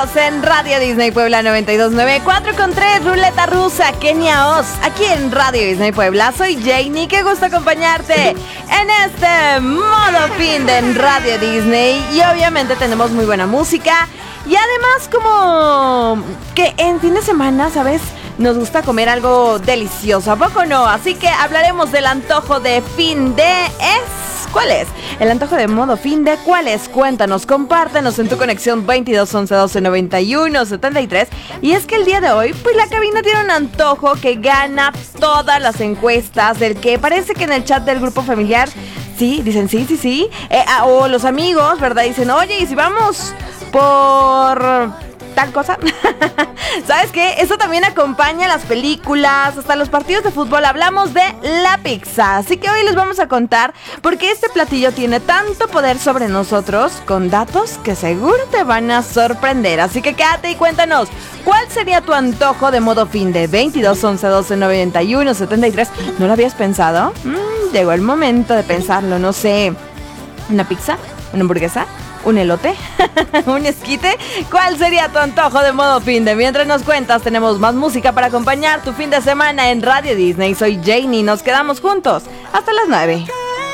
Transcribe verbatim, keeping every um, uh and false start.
En Radio Disney Puebla noventa y dos punto nueve, cuatro con tres, Ruleta Rusa, Kenia Oz. Aquí en Radio Disney Puebla, soy Janie, qué gusto acompañarte en este modo fin de en Radio Disney. Y obviamente tenemos muy buena música. Y además como que en fin de semana, ¿sabes? Nos gusta comer algo delicioso, ¿a poco no? Así que hablaremos del antojo de fin de... es... ¿Cuál es? El antojo de modo fin de ¿cuál es? Cuéntanos, compártenos en tu conexión veintidós once doce noventa y uno setenta y tres. Y es que el día de hoy, pues la cabina tiene un antojo que gana todas las encuestas, del que parece que en el chat del grupo familiar, sí, dicen sí, sí, sí. Eh, ah, o los amigos, ¿verdad? Dicen, oye, ¿y si vamos por... tal cosa? ¿Sabes qué? Eso también acompaña las películas, hasta los partidos de fútbol. Hablamos de la pizza. Así que hoy les vamos a contar por qué este platillo tiene tanto poder sobre nosotros, con datos que seguro te van a sorprender. Así que quédate y cuéntanos, ¿cuál sería tu antojo de modo fin de veintidós once doce noventa y uno setenta y tres? ¿No lo habías pensado? Mm, llegó el momento de pensarlo, no sé. ¿Una pizza? ¿Una hamburguesa? ¿Un elote? ¿Un esquite? ¿Cuál sería tu antojo de modo fin de? Mientras nos cuentas, tenemos más música para acompañar tu fin de semana en Radio Disney. Soy Janie, nos quedamos juntos hasta las nueve.